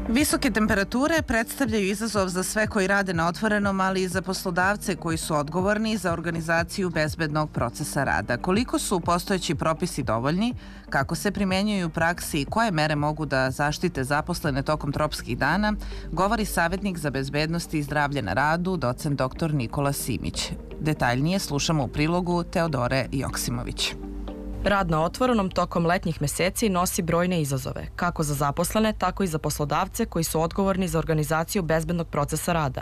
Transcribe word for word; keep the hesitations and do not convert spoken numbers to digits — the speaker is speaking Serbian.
Visoke temperature predstavljaju izazov za sve koji rade na otvorenom, ali i za poslodavce koji su odgovorni za organizaciju bezbednog procesa rada. Koliko su postojeći propisi dovoljni, kako se primenjuju u praksi i koje mere mogu da zaštite zaposlene tokom tropskih dana, govori savjetnik za bezbednost i zdravlje na radu, docent doktor Nikola Simić. Detaljnije slušamo u prilogu Teodore Joksimović. Rad na otvorenom tokom letnjih meseci nosi brojne izazove, kako za zaposlene, tako i za poslodavce koji su odgovorni za organizaciju bezbednog procesa rada.